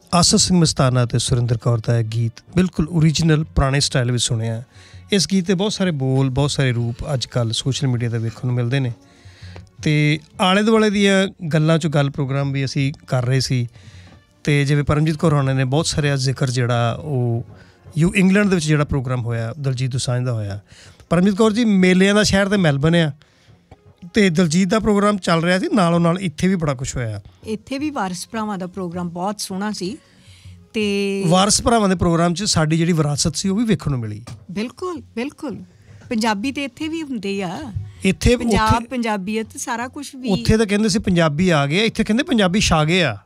ਆਸਾ ਸਿੰਘ ਮਸਤਾਨਾ ਅਤੇ ਸੁਰਿੰਦਰ ਕੌਰ ਦਾ ਇਹ ਗੀਤ ਬਿਲਕੁਲ ਓਰੀਜਨਲ ਪੁਰਾਣੇ ਸਟਾਈਲ ਵਿੱਚ ਸੁਣਿਆ। ਇਸ ਗੀਤ ਦੇ ਬਹੁਤ ਸਾਰੇ ਬੋਲ, ਬਹੁਤ ਸਾਰੇ ਰੂਪ ਅੱਜ ਕੱਲ੍ਹ ਸੋਸ਼ਲ ਮੀਡੀਆ 'ਤੇ ਵੇਖਣ ਨੂੰ ਮਿਲਦੇ ਨੇ। ਅਤੇ ਆਲੇ ਦੁਆਲੇ ਦੀਆਂ ਗੱਲਾਂ 'ਚੋਂ ਗੱਲ ਪ੍ਰੋਗਰਾਮ ਵੀ ਅਸੀਂ ਕਰ ਰਹੇ ਸੀ, ਅਤੇ ਜਿਵੇਂ ਪਰਮਜੀਤ ਕੌਰ ਹੋਣਾ ਨੇ ਬਹੁਤ ਸਾਰੇ ਜ਼ਿਕਰ ਜਿਹੜਾ ਉਹ ਇੰਗਲੈਂਡ ਦੇ ਵਿੱਚ ਜਿਹੜਾ ਪ੍ਰੋਗਰਾਮ ਹੋਇਆ ਦਲਜੀਤ ਦੋਸਾਂਝ ਦਾ ਹੋਇਆ। ਪਰਮਜੀਤ ਕੌਰ ਜੀ, ਮੇਲਿਆਂ ਦਾ ਸ਼ਹਿਰ ਤਾਂ ਮੈਲਬਨ ਆ, ਅਤੇ ਦਲਜੀਤ ਦਾ ਪ੍ਰੋਗਰਾਮ ਚੱਲ ਰਿਹਾ ਸੀ ਨਾਲੋਂ ਨਾਲ ਇੱਥੇ ਵੀ ਬੜਾ ਕੁਛ ਹੋਇਆ। ਇੱਥੇ ਵੀ ਵਾਰਿਸ ਭਰਾਵਾਂ ਦਾ ਪ੍ਰੋਗਰਾਮ ਬਹੁਤ ਸੋਹਣਾ ਸੀ, ਅਤੇ ਵਾਰਿਸ ਭਰਾਵਾਂ ਦੇ ਪ੍ਰੋਗਰਾਮ 'ਚ ਸਾਡੀ ਜਿਹੜੀ ਵਿਰਾਸਤ ਸੀ ਉਹ ਵੀ ਵੇਖਣ ਨੂੰ ਮਿਲੀ। ਬਿਲਕੁਲ ਬਿਲਕੁਲ, ਪੰਜਾਬੀ ਤਾਂ ਇੱਥੇ ਵੀ ਹੁੰਦੇ ਆ, ਇੱਥੇ ਪੰਜਾਬ ਪੰਜਾਬੀਅਤ ਸਾਰਾ ਕੁਛ ਵੀ। ਉੱਥੇ ਤਾਂ ਕਹਿੰਦੇ ਸੀ ਪੰਜਾਬੀ ਆ ਗਏ, ਇੱਥੇ ਕਹਿੰਦੇ ਪੰਜਾਬੀ ਛਾ ਗਏ ਆ।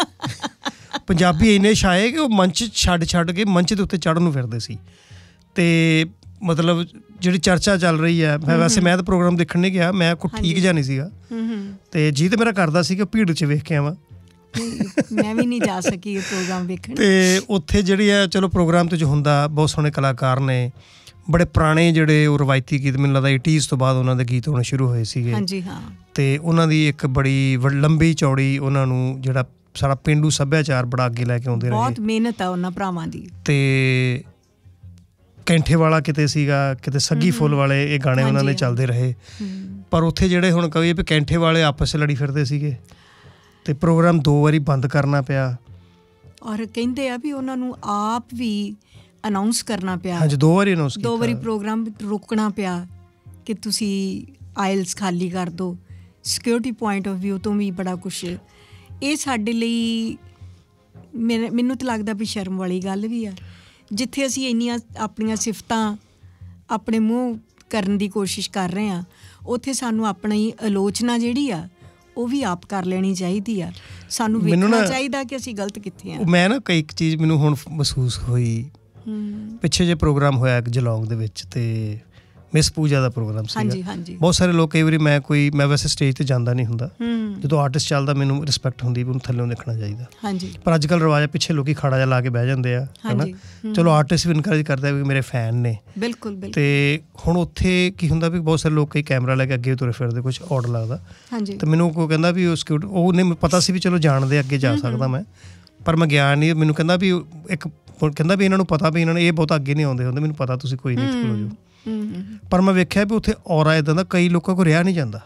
ਪੰਜਾਬੀ ਇੰਨੇ ਛਾਏ ਕਿ ਉਹ ਮੰਚ ਛੱਡ ਕੇ ਮੰਚ ਦੇ ਉੱਤੇ ਚੜ੍ਹਨ ਨੂੰ ਫਿਰਦੇ ਸੀ। ਅਤੇ ਮਤਲਬ ਜਿਹੜੀ ਚਰਚਾ ਚੱਲ ਰਹੀ ਹੈ, ਵੈਸੇ ਮੈਂ ਤਾਂ ਪ੍ਰੋਗਰਾਮ ਦੇਖਣ ਨਹੀਂ ਗਿਆ, ਮੈਂ ਕੋਈ ਠੀਕ ਜਿਹਾ ਨਹੀਂ ਸੀਗਾ, ਅਤੇ ਜੀ ਤਾਂ ਮੇਰਾ ਕਰਦਾ ਸੀ ਕਿ ਭੀੜ 'ਚ ਵੇਖ ਕੇ ਆਵਾਂ। ਮੈਂ ਵੀ ਨਹੀਂ ਜਾ ਸਕੀ ਇਹ ਪ੍ਰੋਗਰਾਮ ਵੇਖਣ। ਅਤੇ ਉੱਥੇ ਜਿਹੜੀ ਹੈ ਚਲੋ ਪ੍ਰੋਗਰਾਮ 'ਤੇ ਜੋ ਹੁੰਦਾ ਬਹੁਤ ਸੋਹਣੇ ਕਲਾਕਾਰ ਨੇ, ਬੜੇ ਪੁਰਾਣੇ ਜਿਹੜੇ ਉਹ ਰਵਾਇਤੀ ਗੀਤ, ਮੈਨੂੰ ਲੱਗਦਾ 80s ਤੋਂ ਬਾਅਦ ਉਹਨਾਂ ਦੇ ਗੀਤ ਹੋਣੇ ਸ਼ੁਰੂ ਹੋਏ ਸੀਗੇ। ਹਾਂਜੀ ਹਾਂ। ਅਤੇ ਉਹਨਾਂ ਦੀ ਇੱਕ ਬੜੀ ਲੰਬੀ ਚੌੜੀ ਉਹਨਾਂ ਨੂੰ ਜਿਹੜਾ ਸਾਡਾ ਪੇਂਡੂ ਸੱਭਿਆਚਾਰ ਬੜਾ ਅੱਗੇ ਲੈ ਕੇ ਆਉਂਦੇ ਰਹੇ। ਬਹੁਤ ਮਿਹਨਤ ਆ ਉਹਨਾਂ ਭਰਾਵਾਂ ਦੀ। ਅਤੇ ਕੈਂਠੇ ਵਾਲਾ ਕਿਤੇ ਸੀਗਾ, ਕਿਤੇ ਸੱਗੀ ਫੁੱਲ ਵਾਲੇ, ਇਹ ਗਾਣੇ ਉਹਨਾਂ ਦੇ ਚੱਲਦੇ ਰਹੇ। ਪਰ ਉੱਥੇ ਜਿਹੜੇ ਹੁਣ ਕਹੀਏ ਵੀ ਕੈਂਠੇ ਵਾਲੇ ਆਪਸ 'ਚ ਲੜੀ ਫਿਰਦੇ ਸੀਗੇ, ਅਤੇ ਪ੍ਰੋਗਰਾਮ 2 ਵਾਰੀ ਬੰਦ ਕਰਨਾ ਪਿਆ। ਔਰ ਕਹਿੰਦੇ ਆ ਵੀ ਉਹਨਾਂ ਨੂੰ ਆਪ ਵੀ ਅਨਾਊਂਸ ਕਰਨਾ ਪਿਆ। ਹਾਂਜੀ, 2 ਵਾਰੀ ਅਨਾਊਂਸ ਕੀਤਾ। 2 ਵਾਰੀ ਪ੍ਰੋਗਰਾਮ ਰੋਕਣਾ ਪਿਆ ਕਿ ਤੁਸੀਂ ਆਇਲਸ ਖਾਲੀ ਕਰ ਦਿਓ। ਸਿਕਿਉਰਿਟੀ ਪੁਆਇੰਟ ਆਫ ਵਿਊ ਤੋਂ ਵੀ ਬੜਾ ਕੁਛ। ਇਹ ਸਾਡੇ ਲਈ ਮੈਨੂੰ ਤਾਂ ਲੱਗਦਾ ਵੀ ਸ਼ਰਮ ਵਾਲੀ ਗੱਲ ਵੀ ਆ, ਜਿੱਥੇ ਅਸੀਂ ਇੰਨੀਆਂ ਆਪਣੀਆਂ ਸਿਫਤਾਂ ਆਪਣੇ ਮੂੰਹ ਕਰਨ ਦੀ ਕੋਸ਼ਿਸ਼ ਕਰ ਰਹੇ ਹਾਂ, ਉੱਥੇ ਸਾਨੂੰ ਆਪਣੀ ਆਲੋਚਨਾ ਜਿਹੜੀ ਆ ਉਹ ਵੀ ਆਪ ਕਰ ਲੈਣੀ ਚਾਹੀਦੀ ਆ। ਸਾਨੂੰ ਵੇਖਣਾ ਚਾਹੀਦਾ ਕਿ ਅਸੀਂ ਗਲਤ ਕਿੱਥੇ ਹਾਂ। ਮੈਂ ਨਾ ਕਈ ਇੱਕ ਚੀਜ਼ ਮੈਨੂੰ ਹੁਣ ਮਹਿਸੂਸ ਹੋਈ, ਪਿੱਛੇ ਜੇ ਪ੍ਰੋਗਰਾਮ ਹੋਇਆ ਇੱਕ ਜਲੌਂਗ ਦੇ ਵਿੱਚ, ਅਤੇ ਮਿਸ ਪੂਜਾ ਦਾ ਪ੍ਰੋਗਰਾਮ ਸੀਗਾ। ਹਾਂਜੀ ਹਾਂਜੀ। ਬਹੁਤ ਸਾਰੇ ਲੋਕ ਕਈ ਵਾਰੀ ਮੈਂ ਵੈਸੇ ਸਟੇਜ 'ਤੇ ਜਾਂਦਾ ਨਹੀਂ ਹੁੰਦਾ, ਜਦੋਂ ਆਰਟਿਸਟ ਚੱਲਦਾ ਮੈਨੂੰ ਰਿਸਪੈਕਟ ਹੁੰਦੀ ਵੀ ਉਹਨੂੰ ਥੱਲਿਓਂ ਦੇਖਣਾ ਚਾਹੀਦਾ। ਹਾਂਜੀ। ਪਰ ਅੱਜ ਕੱਲ੍ਹ ਰਿਵਾਜ ਪਿੱਛੇ ਲੋਕ ਖਾੜਾ ਜਿਹਾ ਲਾ ਕੇ ਬਹਿ ਜਾਂਦੇ ਆ, ਹੈ ਨਾ। ਚਲੋ ਆਰਟਿਸਟ ਵੀ ਇਨਕਰੇਜ ਕਰਦਾ ਵੀ ਮੇਰੇ ਫੈਨ ਨੇ। ਬਿਲਕੁਲ ਬਿਲਕੁਲ। ਅਤੇ ਹੁਣ ਉੱਥੇ ਕੀ ਹੁੰਦਾ ਵੀ ਬਹੁਤ ਸਾਰੇ ਲੋਕ ਕਈ ਕੈਮਰਾ ਲੈ ਕੇ ਅੱਗੇ ਤੁਰੇ ਫਿਰਦੇ, ਕੁਛ ਔਡ ਲੱਗਦਾ। ਹਾਂਜੀ। ਅਤੇ ਮੈਨੂੰ ਕੋਈ ਕਹਿੰਦਾ ਵੀ ਉਹ ਸਿਕਿਉਰਿਟੀ, ਉਹਨੇ ਪਤਾ ਸੀ ਵੀ ਚਲੋ ਜਾਣਦੇ ਅੱਗੇ ਜਾ ਸਕਦਾ ਮੈਂ, ਪਰ ਮੈਂ ਗਿਆ ਨਹੀਂ। ਮੈਨੂੰ ਕਹਿੰਦਾ ਵੀ ਕਹਿੰਦਾ ਵੀ ਇਹਨਾਂ ਨੂੰ ਪਤਾ ਵੀ ਇਹਨਾਂ ਨੇ ਇਹ ਬਹੁਤ ਅੱਗੇ ਨਹੀਂ ਆਉਂਦੇ ਹੁੰਦੇ, ਮੈਨੂੰ ਪਤਾ ਤੁਸੀਂ ਕੋਈ ਨਹੀਂ ਖਲੋ ਜਾਓ। ਪਰ ਮੈਂ ਵੇਖਿਆ ਵੀ ਉੱਥੇ ਔਰਾ ਇੱਦਾਂ ਦਾ ਕਈ ਲੋਕਾਂ ਕੋਲ ਰਿਹਾ ਨਹੀਂ ਜਾਂਦਾ।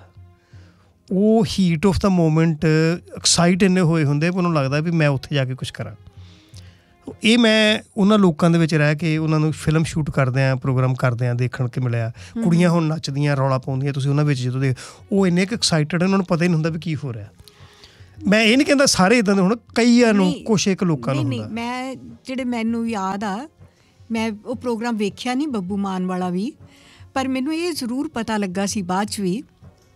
ਉਹ heat of the moment excite ਇੰਨੇ ਹੋਏ ਹੁੰਦੇ ਵੀ ਉਹਨੂੰ ਲੱਗਦਾ ਵੀ ਮੈਂ ਉੱਥੇ ਜਾ ਕੇ ਕੁਛ ਕਰਾਂ। ਇਹ ਮੈਂ ਉਹਨਾਂ ਲੋਕਾਂ ਦੇ ਵਿੱਚ ਰਹਿ ਕੇ ਉਹਨਾਂ ਨੂੰ ਫਿਲਮ ਸ਼ੂਟ ਕਰਦਿਆਂ, ਪ੍ਰੋਗਰਾਮ ਕਰਦਿਆਂ ਦੇਖਣ ਕੇ ਮਿਲਿਆ। ਕੁੜੀਆਂ ਹੁਣ ਨੱਚਦੀਆਂ, ਰੌਲਾ ਪਾਉਂਦੀਆਂ, ਤੁਸੀਂ ਉਹਨਾਂ ਵਿੱਚ ਜਦੋਂ ਉਹ ਇੰਨੇ ਕੁ ਐਕਸਾਈਟਡ, ਉਹਨਾਂ ਨੂੰ ਪਤਾ ਹੀ ਨਹੀਂ ਹੁੰਦਾ ਵੀ ਕੀ ਹੋ ਰਿਹਾ। ਮੈਂ ਇਹ ਨਹੀਂ ਕਹਿੰਦਾ ਸਾਰੇ ਇੱਦਾਂ ਦੇ, ਹੁਣ ਕਈਆਂ ਨੂੰ, ਕੁਛ ਇੱਕ ਲੋਕਾਂ ਨੂੰ ਹੁੰਦਾ। ਮੈਂ ਜਿਹੜੇ ਮੈਨੂੰ ਯਾਦ ਆ, ਮੈਂ ਉਹ ਪ੍ਰੋਗਰਾਮ ਵੇਖਿਆ ਨਹੀਂ ਬੱਬੂ ਮਾਨ ਵਾਲਾ ਵੀ, ਪਰ ਮੈਨੂੰ ਇਹ ਜ਼ਰੂਰ ਪਤਾ ਲੱਗਾ ਸੀ ਬਾਅਦ 'ਚ ਵੀ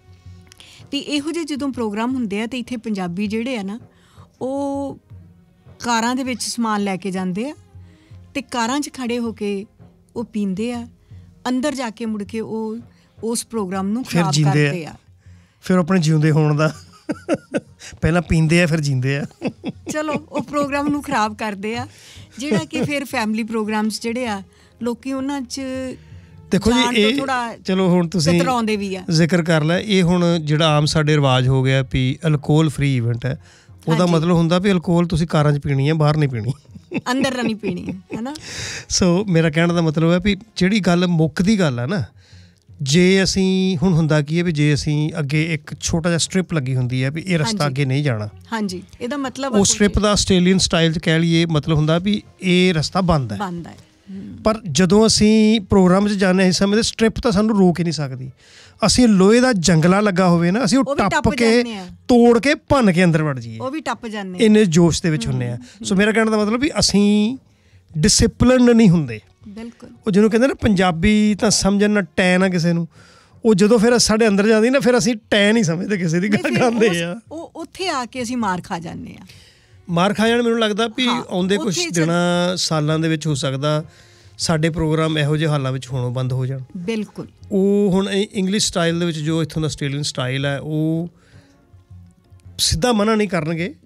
ਇਹੋ ਜਿਹੇ ਜਦੋਂ ਪ੍ਰੋਗਰਾਮ ਹੁੰਦੇ ਆ ਤਾਂ ਇੱਥੇ ਪੰਜਾਬੀ ਜਿਹੜੇ ਆ ਨਾ, ਉਹ ਕਾਰਾਂ ਦੇ ਵਿੱਚ ਸਮਾਨ ਲੈ ਕੇ ਜਾਂਦੇ ਆ, ਅਤੇ ਕਾਰਾਂ 'ਚ ਖੜ੍ਹੇ ਹੋ ਕੇ ਉਹ ਪੀਂਦੇ ਆ, ਅੰਦਰ ਜਾ ਕੇ ਮੁੜ ਕੇ ਉਹ ਉਸ ਪ੍ਰੋਗਰਾਮ ਨੂੰ ਖਰਾਬ ਕਰਦੇ ਆ। ਫਿਰ ਆਪਣੇ ਜਿਉਂਦੇ ਹੋਣ ਦਾ ਪਹਿਲਾਂ ਪੀਂਦੇ ਆ, ਫਿਰ ਜੀਂਦੇ ਆ। ਚਲੋ ਉਹ ਪ੍ਰੋਗਰਾਮ ਨੂੰ ਖਰਾਬ ਕਰਦੇ ਆ, ਜਿਹੜਾ ਕਿ ਫਿਰ ਫੈਮਿਲੀ ਪ੍ਰੋਗਰਾਮਸ ਜਿਹੜੇ ਆ ਲੋਕੀ ਉਹਨਾਂ 'ਚ ਦੇਖੋ ਜੀ। ਇਹ ਚਲੋ ਹੁਣ ਤੁਸੀਂ ਜ਼ਿਕਰ ਕਰ ਲਿਆ, ਇਹ ਹੁਣ ਜਿਹੜਾ ਆਮ ਸਾਡੇ ਰਿਵਾਜ ਹੋ ਗਿਆ ਵੀ ਅਲਕੋਹਲ ਫਰੀ ਇਵੈਂਟ ਹੈ, ਉਹਦਾ ਮਤਲਬ ਹੁੰਦਾ ਵੀ ਅਲਕੋਹਲ ਤੁਸੀਂ ਕਾਰਾਂ 'ਚ ਪੀਣੀ ਹੈ, ਬਾਹਰ ਨਹੀਂ ਪੀਣੀ, ਅੰਦਰ ਨਹੀਂ ਪੀਣੀ, ਹੈ ਨਾ। ਸੋ ਮੇਰਾ ਕਹਿਣ ਦਾ ਮਤਲਬ ਹੈ ਵੀ ਜਿਹੜੀ ਗੱਲ ਮੁੱਖ ਦੀ ਗੱਲ ਹੈ ਨਾ, ਜੇ ਅਸੀਂ ਹੁਣ ਹੁੰਦਾ ਕੀ ਹੈ ਵੀ ਜੇ ਅਸੀਂ ਅੱਗੇ ਇੱਕ ਛੋਟਾ ਜਿਹਾ ਸਟ੍ਰਿਪ ਲੱਗੀ ਹੁੰਦੀ ਹੈ ਵੀ ਇਹ ਰਸਤਾ ਅੱਗੇ ਨਹੀਂ ਜਾਣਾ। ਹਾਂਜੀ, ਇਹਦਾ ਮਤਲਬ ਉਹ ਸਟ੍ਰਿਪ ਦਾ ਆਸਟ੍ਰੇਲੀਅਨ ਸਟਾਈਲ 'ਚ ਕਹਿ ਲਈਏ ਮਤਲਬ ਹੁੰਦਾ ਵੀ ਇਹ ਰਸਤਾ ਬੰਦ ਹੈ। ਪਰ ਜਦੋਂ ਅਸੀਂ ਪ੍ਰੋਗਰਾਮ 'ਚ ਜਾਂਦੇ ਹਾਂ, ਇਸ ਸਮੇਂ 'ਤੇ ਸਟ੍ਰਿਪ ਤਾਂ ਸਾਨੂੰ ਰੋਕ ਹੀ ਨਹੀਂ ਸਕਦੀ। ਅਸੀਂ ਲੋਹੇ ਦਾ ਜੰਗਲਾ ਲੱਗਾ ਹੋਵੇ ਨਾ, ਅਸੀਂ ਉਹ ਟੱਪ ਕੇ, ਤੋੜ ਕੇ, ਭੰਨ ਕੇ ਅੰਦਰ ਵੜ ਜਾਈਏ, ਉਹ ਵੀ ਟੱਪ ਜਾਂਦੇ, ਇੰਨੇ ਜੋਸ਼ ਦੇ ਵਿੱਚ ਹੁੰਦੇ ਆ। ਸੋ ਮੇਰਾ ਕਹਿਣ ਦਾ ਮਤਲਬ ਵੀ ਅਸੀਂ ਡਿਸਿਪਲਿਨਡ ਨਹੀਂ ਹੁੰਦੇ। ਬਿਲਕੁਲ। ਉਹ ਜਿਹਨੂੰ ਕਹਿੰਦੇ ਨਾ ਪੰਜਾਬੀ ਤਾਂ ਸਮਝਣ ਨਾ ਟੈਨ ਆ ਕਿਸੇ ਨੂੰ, ਉਹ ਜਦੋਂ ਫਿਰ ਸਾਡੇ ਅੰਦਰ ਜਾਂਦੀ ਨਾ, ਫਿਰ ਅਸੀਂ ਟੈਨ ਹੀ ਸਮਝਦੇ ਕਿਸੇ ਦੀ ਗੱਲ ਕਰਦੇ ਆ। ਉਹ ਉੱਥੇ ਆ ਕੇ ਅਸੀਂ ਮਾਰ ਖਾ ਜਾਂਦੇ ਆ। ਮਾਰ ਖਾ ਜਾਣ ਮੈਨੂੰ ਲੱਗਦਾ ਵੀ ਆਉਂਦੇ ਕੁਛ ਦਿਨਾਂ, ਸਾਲਾਂ ਦੇ ਵਿੱਚ ਹੋ ਸਕਦਾ ਸਾਡੇ ਪ੍ਰੋਗਰਾਮ ਇਹੋ ਜਿਹੇ ਹਾਲਾਂ ਵਿੱਚ ਹੋਣੋਂ ਬੰਦ ਹੋ ਜਾਣ। ਬਿਲਕੁਲ। ਉਹ ਹੁਣ ਇੰਗਲਿਸ਼ ਸਟਾਈਲ ਦੇ ਵਿੱਚ ਜੋ ਇੱਥੋਂ ਦਾ ਆਸਟ੍ਰੇਲੀਅਨ ਸਟਾਈਲ ਹੈ, ਉਹ ਸਿੱਧਾ ਮਨਾ ਨਹੀਂ ਕਰਨਗੇ। ਹਾਂ,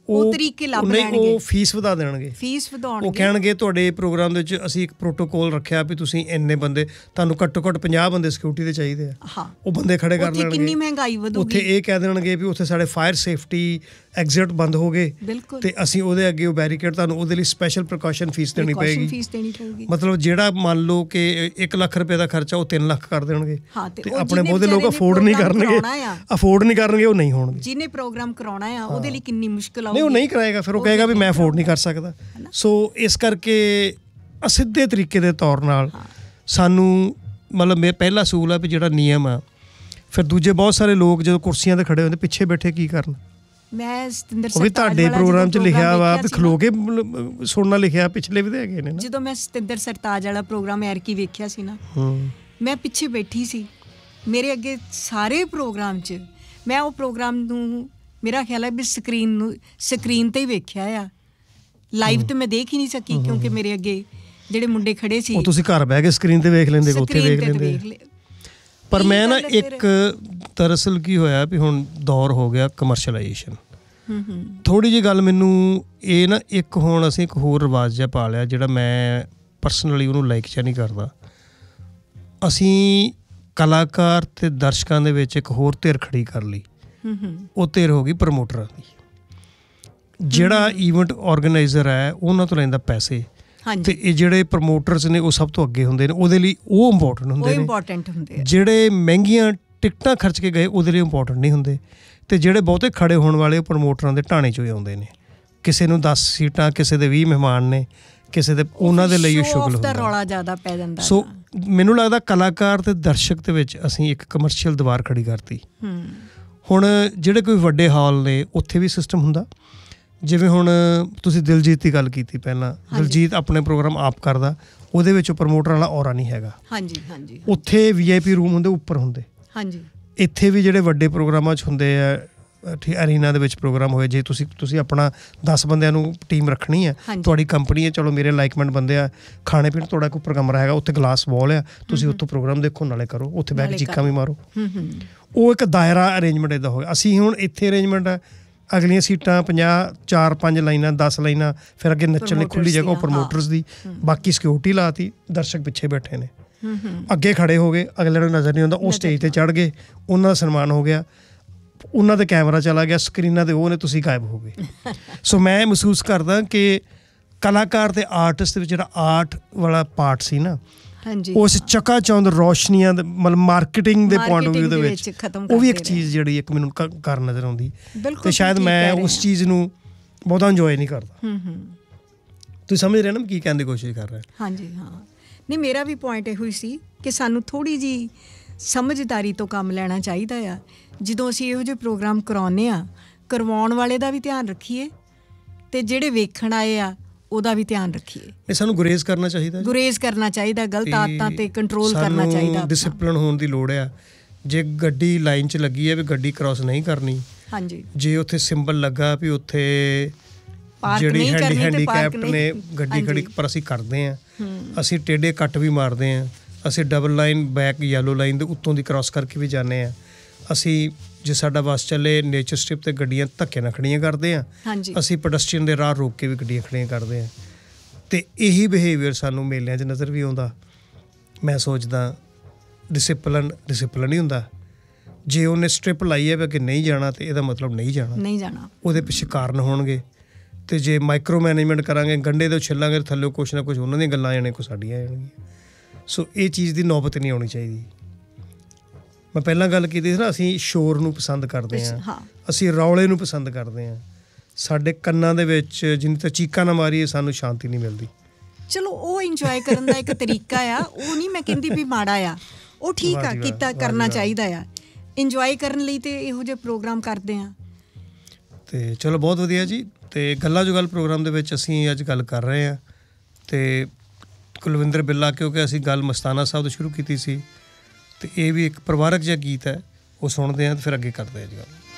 ਉਹ ਤਰੀਕੇ ਲੱਭ ਲੈਣਗੇ। ਉਹ ਫੀਸ ਵਧਾ ਦੇਣਗੇ, ਫੀਸ ਵਧਾਉਣਗੇ। ਉਹ ਕਹਿਣਗੇ ਤੁਹਾਡੇ ਪ੍ਰੋਗਰਾਮ ਦੇ ਵਿੱਚ ਅਸੀਂ ਇੱਕ ਪ੍ਰੋਟੋਕੋਲ ਰੱਖਿਆ ਵੀ ਤੁਸੀਂ ਇੰਨੇ ਬੰਦੇ, ਤੁਹਾਨੂੰ ਘੱਟੋ ਘੱਟ 50 ਬੰਦੇ ਸਿਕਿਉਰਿਟੀ ਦੇ ਚਾਹੀਦੇ ਆ, ਉਹ ਬੰਦੇ ਖੜੇ ਕਰ ਲੈਣਗੇ। ਕਿੰਨੀ ਮਹਿੰਗਾਈ ਵਧੂਗੀ। ਉੱਥੇ ਇਹ ਕਹਿ ਦੇਣਗੇ ਵੀ ਉੱਥੇ ਸਾਡੇ ਫਾਇਰ ਸੇਫਟੀ ਐਗਜ਼ਿਟ ਬੰਦ ਹੋ ਗਏ ਤੇ ਅਸੀਂ ਉਹਦੇ ਅੱਗੇ ਉਹ ਬੈਰੀਕੇਡ, ਤੁਹਾਨੂੰ ਉਹਦੇ ਲਈ ਸਪੈਸ਼ਲ ਪ੍ਰੀਕਾਸ਼ਨ ਫੀਸ ਦੇਣੀ ਪਏਗੀ। ਮਤਲਬ ਜਿਹੜਾ ਮੰਨ ਲਓ ਕਿ 1 ਲੱਖ ਰੁਪਏ ਦਾ ਖਰਚਾ ਉਹ 3 ਲੱਖ ਕਰ ਦੇਣਗੇ ਤੇ ਆਪਣੇ ਬਹੁਤੇ ਲੋਕ ਅਫੋਰਡ ਨਹੀਂ ਕਰਨਗੇ, ਉਹ ਨਹੀਂ ਹੋਣਗੇ। ਜਿਹਨੇ ਪ੍ਰੋਗਰਾਮ ਕਰਾਉਣਾ ਆ ਉਹਦੇ ਲਈ ਕਿੰਨੀ ਮੁਸ਼ਕਿਲ ਆਊਗੀ। ਨਹੀਂ, ਉਹ ਨਹੀਂ ਕਰਾਏਗਾ, ਫਿਰ ਉਹ ਕਹੇਗਾ ਵੀ ਮੈਂ ਅਫੋਰਡ ਨਹੀਂ ਕਰ ਸਕਦਾ। ਸੋ ਇਸ ਕਰਕੇ ਅਸਿੱਧੇ ਤਰੀਕੇ ਦੇ ਤੌਰ ਨਾਲ ਸਾਨੂੰ ਮਤਲਬ ਮੇਰਾ ਪਹਿਲਾ ਅਸੂਲ ਆ ਵੀ ਜਿਹੜਾ ਨਿਯਮ ਆ, ਫਿਰ ਦੂਜੇ ਬਹੁਤ ਸਾਰੇ ਲੋਕ ਜਦੋਂ ਕੁਰਸੀਆਂ ਤੇ ਖੜੇ ਹੁੰਦੇ ਪਿੱਛੇ ਬੈਠੇ ਕੀ ਕਰਨ। ਮੈਂ ਸਤਿੰਦਰ ਸਰਤਾਜ ਵੀ ਤੁਹਾਡੇ ਪ੍ਰੋਗਰਾਮ 'ਚ ਲਿਖਿਆ ਵਾ ਵੀ ਖਲੋ ਕੇ ਸੁਣਨਾ ਲਿਖਿਆ, ਪਿਛਲੇ ਵੀ ਤਾਂ ਹੈਗੇ ਨੇ। ਜਦੋਂ ਮੈਂ ਸਤਿੰਦਰ ਸਰਤਾਜ ਵਾਲਾ ਪ੍ਰੋਗਰਾਮ ਐਰਕੀ ਵੇਖਿਆ ਸੀ ਨਾ, ਮੈਂ ਪਿੱਛੇ ਬੈਠੀ ਸੀ, ਮੇਰੇ ਅੱਗੇ ਸਾਰੇ ਪ੍ਰੋਗਰਾਮ 'ਚ ਮੈਂ ਉਹ ਪ੍ਰੋਗਰਾਮ ਨੂੰ ਮੇਰਾ ਖਿਆਲ ਹੈ ਵੀ ਸਕਰੀਨ ਤੇ ਹੀ ਵੇਖਿਆ ਆ, ਲਾਈਵ ਤੇ ਮੈਂ ਦੇਖ ਹੀ ਨਹੀਂ ਸਕੀ ਕਿਉਂਕਿ ਮੇਰੇ ਅੱਗੇ ਜਿਹੜੇ ਮੁੰਡੇ ਖੜੇ ਸੀ। ਉਹ ਤੁਸੀਂ ਘਰ ਬਹਿ ਕੇ ਸਕਰੀਨ ਤੇ ਵੇਖ ਲੈਂਦੇ, ਉੱਥੇ ਵੇਖ ਲੈਂਦੇ। ਪਰ ਮੈਂ ਨਾ ਇੱਕ ਦਰਅਸਲ ਕੀ ਹੋਇਆ ਵੀ ਹੁਣ ਦੌਰ ਹੋ ਗਿਆ ਕਮਰਸ਼ਲਾਈਜੇਸ਼ਨ। ਥੋੜ੍ਹੀ ਜਿਹੀ ਗੱਲ ਮੈਨੂੰ ਇਹ ਨਾ, ਇੱਕ ਹੁਣ ਅਸੀਂ ਇੱਕ ਹੋਰ ਰਿਵਾਜ਼ ਜਿਹਾ ਪਾ ਲਿਆ ਜਿਹੜਾ ਮੈਂ ਪਰਸਨਲੀ ਉਹਨੂੰ ਲਾਈਕ ਜਾਂ ਨਹੀਂ ਕਰਦਾ। ਅਸੀਂ ਕਲਾਕਾਰ ਤੇ ਦਰਸ਼ਕਾਂ ਦੇ ਵਿੱਚ ਇੱਕ ਹੋਰ ਧਿਰ ਖੜੀ ਕਰ ਲਈ, ਉਹ ਧਿਰ ਹੋ ਗਈ ਪ੍ਰਮੋਟਰਾਂ ਦੀ। ਜਿਹੜਾ ਈਵੈਂਟ ਆਰਗੇਨਾਈਜ਼ਰ ਹੈ ਉਹਨਾਂ ਤੋਂ ਲੈਂਦਾ ਪੈਸੇ, ਤੇ ਇਹ ਜਿਹੜੇ ਪ੍ਰਮੋਟਰਸ ਨੇ ਉਹ ਸਭ ਤੋਂ ਅੱਗੇ ਹੁੰਦੇ ਨੇ, ਉਹਦੇ ਲਈ ਉਹ ਇੰਪੋਰਟੈਂਟ ਹੁੰਦੇ ਨੇ। ਜਿਹੜੇ ਮਹਿੰਗੀਆਂ ਟਿਕਟਾਂ ਖਰਚ ਕੇ ਗਏ ਉਹਦੇ ਲਈ ਇੰਪੋਰਟੈਂਟ ਨਹੀਂ ਹੁੰਦੇ, ਤੇ ਜਿਹੜੇ ਬਹੁਤੇ ਖੜੇ ਹੋਣ ਵਾਲੇ ਉਹ ਪ੍ਰਮੋਟਰਾਂ ਦੇ ਢਾਣੇ 'ਚੋਂ ਹੀ ਆਉਂਦੇ ਨੇ। ਕਿਸੇ ਨੂੰ 10 ਸੀਟਾਂ, ਕਿਸੇ ਦੇ 20 ਮਹਿਮਾਨ ਨੇ, ਕਿਸੇ ਦੇ, ਉਹਨਾਂ ਦੇ ਲਈ ਉਹ ਸ਼ੁਗਲ ਹੁੰਦਾ, ਰੌਲਾ ਜ਼ਿਆਦਾ ਪੈ ਜਾਂਦਾ। ਸੋ ਮੈਨੂੰ ਲੱਗਦਾ ਕਲਾਕਾਰ ਤੇ ਦਰਸ਼ਕ ਦੇ ਵਿੱਚ ਅਸੀਂ ਇੱਕ ਕਮਰਸ਼ੀਅਲ ਦੀਵਾਰ ਖੜੀ ਕਰਤੀ। ਹੁਣ ਜਿਹੜੇ ਕੋਈ ਵੱਡੇ ਹਾਲ ਨੇ ਉੱਥੇ ਵੀ ਸਿਸਟਮ ਹੁੰਦਾ, ਜਿਵੇਂ ਹੁਣ ਤੁਸੀਂ ਦਿਲਜੀਤ ਦੀ ਗੱਲ ਕੀਤੀ ਪਹਿਲਾਂ, ਦਿਲਜੀਤ ਆਪਣੇ ਪ੍ਰੋਗਰਾਮ ਆਪ ਕਰਦਾ, ਉਹਦੇ ਵਿੱਚ ਪ੍ਰਮੋਟਰ ਵਾਲਾ ਔਰਾ ਨਹੀਂ ਹੈਗਾ। ਉੱਥੇ VIP ਰੂਮ ਹੁੰਦੇ, ਉੱਪਰ ਹੁੰਦੇ। ਇੱਥੇ ਵੀ ਜਿਹੜੇ ਵੱਡੇ ਪ੍ਰੋਗਰਾਮਾਂ 'ਚ ਹੁੰਦੇ ਆ, ਅਰੀਨਾ ਦੇ ਵਿੱਚ ਪ੍ਰੋਗਰਾਮ ਹੋਏ, ਜੇ ਤੁਸੀਂ ਆਪਣਾ 10 ਬੰਦਿਆਂ ਨੂੰ ਟੀਮ ਰੱਖਣੀ ਹੈ, ਤੁਹਾਡੀ ਕੰਪਨੀ ਹੈ, ਚਲੋ ਮੇਰੇ ਲਾਈਕਮੈਂਟ ਬੰਦੇ ਆ, ਖਾਣੇ ਪੀਣ ਤੁਹਾਡਾ ਕੋਈ ਕਮਰਾ ਹੈਗਾ, ਉੱਥੇ ਗਲਾਸ ਵਾਲ ਆ, ਤੁਸੀਂ ਉੱਥੋਂ ਪ੍ਰੋਗਰਾਮ ਦੇਖੋ ਨਾਲੇ ਕਰੋ, ਉੱਥੇ ਬਹਿ ਕੇ ਚੀਕਾਂ ਵੀ ਮਾਰੋ। ਉਹ ਇੱਕ ਦਾਇਰਾ ਅਰੇਂਜਮੈਂਟ ਇੱਦਾਂ ਹੋ ਗਿਆ। ਅਸੀਂ ਹੁਣ ਇੱਥੇ ਅਰੇਂਜਮੈਂਟ ਆ, ਅਗਲੀਆਂ ਸੀਟਾਂ 50, 4-5 ਲਾਈਨਾਂ, 10 ਲਾਈਨਾਂ, ਫਿਰ ਅੱਗੇ ਨੱਚਣ ਲਈ ਖੁੱਲੀ ਜਗ੍ਹਾ ਉਹ ਪ੍ਰਮੋਟਰਸ ਦੀ, ਬਾਕੀ ਸਿਕਿਉਰਿਟੀ ਲਾਤੀ, ਦਰਸ਼ਕ ਪਿੱਛੇ ਬੈਠੇ ਨੇ, ਅੱਗੇ ਖੜੇ ਹੋ ਗਏ, ਅਗਲੇ ਨੂੰ ਨਜ਼ਰ ਨਹੀਂ ਆਉਂਦਾ, ਉਹ ਸਟੇਜ 'ਤੇ ਚੜ੍ਹ ਗਏ, ਉਹਨਾਂ ਦਾ ਸਨਮਾਨ ਹੋ ਗਿਆ, ਉਹਨਾਂ ਦਾ ਕੈਮਰਾ ਚਲਾ ਗਿਆ, ਸਕਰੀਨਾਂ 'ਤੇ ਉਹ ਨੇ, ਤੁਸੀਂ ਗਾਇਬ ਹੋ ਗਏ। ਸੋ ਮੈਂ ਮਹਿਸੂਸ ਕਰਦਾ ਕਿ ਕਲਾਕਾਰ ਤੇ ਆਰਟਿਸਟ ਦੇ ਵਿੱਚ ਜਿਹੜਾ ਆਰਟ ਵਾਲਾ ਪਾਰਟ ਸੀ ਨਾ, ਉਸ ਚਕਾ ਚੌਂਦ ਰੌਸ਼ਨੀਆਂ ਦੇ ਮਤਲਬ ਮਾਰਕੀਟਿੰਗ ਦੇ ਪੁਆਇੰਟ ਆਫ ਵਿਊ ਦੇ ਵਿੱਚ ਉਹ ਵੀ ਇੱਕ ਚੀਜ਼ ਜਿਹੜੀ ਇੱਕ ਮੈਨੂੰ ਕਰ ਨਜ਼ਰ ਆਉਂਦੀ, ਤੇ ਸ਼ਾਇਦ ਮੈਂ ਉਸ ਚੀਜ਼ ਨੂੰ ਬਹੁਤਾ ਇੰਜੋਏ ਨਹੀਂ ਕਰਦਾ। ਤੁਸੀਂ ਸਮਝ ਰਹੇ ਨਾ ਮੈਂ ਕੀ ਕਹਿਣ ਦੀ ਕੋਸ਼ਿਸ਼ ਕਰ ਰਿਹਾ? ਹਾਂਜੀ, ਹਾਂ। ਨਹੀਂ, ਮੇਰਾ ਵੀ ਪੁਆਇੰਟ ਇਹੋ ਹੀ ਸੀ ਕਿ ਸਾਨੂੰ ਥੋੜ੍ਹੀ ਜਿਹੀ ਸਮਝਦਾਰੀ ਤੋਂ ਕੰਮ ਲੈਣਾ ਚਾਹੀਦਾ ਆ। ਜਦੋਂ ਅਸੀਂ ਇਹੋ ਜਿਹੇ ਪ੍ਰੋਗਰਾਮ ਕਰਵਾਉਂਦੇ ਹਾਂ, ਕਰਵਾਉਣ ਵਾਲੇ ਦਾ ਵੀ ਧਿਆਨ ਰੱਖੀਏ ਅਤੇ ਜਿਹੜੇ ਵੇਖਣ ਆਏ ਆ ਉਹਦਾ ਵੀ ਧਿਆਨ ਰੱਖੀਏ। ਇਹ ਸਾਨੂੰ ਗੁਰੇਜ਼ ਕਰਨਾ ਚਾਹੀਦਾ, ਗਲਤ ਆਦਤਾਂ ਤੇ ਕੰਟਰੋਲ ਕਰਨਾ ਚਾਹੀਦਾ, ਡਿਸਿਪਲਿਨ ਹੋਣ ਦੀ ਲੋੜ ਆ। ਜੇ ਗੱਡੀ ਲਾਈਨ 'ਚ ਲੱਗੀ ਹੈ ਵੀ ਗੱਡੀ ਕ੍ਰਾਸ ਨਹੀਂ ਕਰਨੀ, ਜੇ ਉੱਥੇ ਸਿੰਬਲ ਲੱਗਾ ਵੀ ਉੱਥੇ ਜਿਹੜੀ ਹੈਂਡੀਕੈਪਟ ਨੇ ਗੱਡੀ ਖੜੀ, ਪਰ ਅਸੀਂ ਕਰਦੇ ਹਾਂ, ਅਸੀਂ ਟੇਢੇ ਕੱਟ ਵੀ ਮਾਰਦੇ ਹਾਂ, ਅਸੀਂ double line back yellow line ਦੇ ਉੱਤੋਂ ਦੀ ਕ੍ਰਾਸ ਕਰਕੇ ਵੀ ਜਾਂਦੇ ਹਾਂ, ਅਸੀਂ ਜੇ ਸਾਡਾ ਬੱਸ ਚੱਲੇ ਨੇਚਰ ਸਟ੍ਰਿਪ 'ਤੇ ਗੱਡੀਆਂ ਧੱਕੇ ਨਾਲ ਖੜੀਆਂ ਕਰਦੇ ਹਾਂ, ਅਸੀਂ ਪੈਡਸਟਰੀਅਨ ਦੇ ਰਾਹ ਰੋਕ ਕੇ ਵੀ ਗੱਡੀਆਂ ਖੜੀਆਂ ਕਰਦੇ ਹਾਂ। ਅਤੇ ਇਹੀ ਬਿਹੇਵੀਅਰ ਸਾਨੂੰ ਮੇਲਿਆਂ 'ਚ ਨਜ਼ਰ ਵੀ ਆਉਂਦਾ। ਮੈਂ ਸੋਚਦਾ ਡਿਸਿਪਲਨ ਹੀ ਹੁੰਦਾ। ਜੇ ਉਹਨੇ ਸਟ੍ਰਿਪ ਲਾਈ ਹੈ ਵੀ ਅੱਗੇ ਨਹੀਂ ਜਾਣਾ ਤਾਂ ਇਹਦਾ ਮਤਲਬ ਨਹੀਂ ਜਾਣਾ, ਉਹਦੇ ਪਿੱਛੇ ਕਾਰਨ ਹੋਣਗੇ। ਅਤੇ ਜੇ ਮਾਈਕਰੋ ਮੈਨੇਜਮੈਂਟ ਕਰਾਂਗੇ, ਗੰਢੇ ਤੋਂ ਛਿੱਲਾਂਗੇ, ਥੱਲੇ ਕੁਛ ਨਾ ਕੁਛ ਉਹਨਾਂ ਦੀਆਂ ਗੱਲਾਂ ਆ ਜਾਣੀਆਂ, ਕੁਛ ਸਾਡੀਆਂ ਆ ਜਾਣਗੀਆਂ। ਸੋ ਇਹ ਚੀਜ਼ ਦੀ ਨੌਬਤ ਨਹੀਂ ਆਉਣੀ ਚਾਹੀਦੀ। ਮੈਂ ਪਹਿਲਾਂ ਗੱਲ ਕੀਤੀ ਸੀ ਨਾ, ਅਸੀਂ ਸ਼ੋਰ ਨੂੰ ਪਸੰਦ ਕਰਦੇ ਹਾਂ, ਅਸੀਂ ਰੌਲੇ ਨੂੰ ਪਸੰਦ ਕਰਦੇ ਹਾਂ। ਸਾਡੇ ਕੰਨਾਂ ਦੇ ਵਿੱਚ ਜਿੰਨੀ ਤਾਂ ਚੀਕਾਂ ਨਾ ਮਾਰੀਏ ਸਾਨੂੰ ਸ਼ਾਂਤੀ ਨਹੀਂ ਮਿਲਦੀ। ਚਲੋ ਉਹ ਇੰਜੋਏ ਕਰਨ ਦਾ ਇੱਕ ਤਰੀਕਾ ਆ, ਉਹ ਨਹੀਂ ਮੈਂ ਕਹਿੰਦੀ ਵੀ ਮਾੜਾ ਆ, ਉਹ ਠੀਕ ਆ, ਕਰਨਾ ਚਾਹੀਦਾ ਆ। ਇੰਜੋਏ ਕਰਨ ਲਈ ਤੇ ਇਹੋ ਜਿਹੇ ਪ੍ਰੋਗਰਾਮ ਕਰਦੇ ਹਾਂ। ਅਤੇ ਚਲੋ ਬਹੁਤ ਵਧੀਆ ਜੀ। ਅਤੇ ਗੱਲਾਂ ਜੋ ਗੱਲ ਪ੍ਰੋਗਰਾਮ ਦੇ ਵਿੱਚ ਅਸੀਂ ਅੱਜ ਗੱਲ ਕਰ ਰਹੇ ਹਾਂ, ਅਤੇ ਕੁਲਵਿੰਦਰ ਬਿੱਲਾ, ਕਿਉਂਕਿ ਅਸੀਂ ਗੱਲ ਮਸਤਾਨਾ ਸਾਹਿਬ ਤੋਂ ਸ਼ੁਰੂ ਕੀਤੀ ਸੀ, ਅਤੇ ਇਹ ਵੀ ਇੱਕ ਪਰਿਵਾਰਕ ਜਿਹਾ ਗੀਤ ਹੈ, ਉਹ ਸੁਣਦੇ ਹਾਂ ਅਤੇ ਫਿਰ ਅੱਗੇ ਕਰਦੇ ਹਾਂ ਜੀ ਗੱਲ।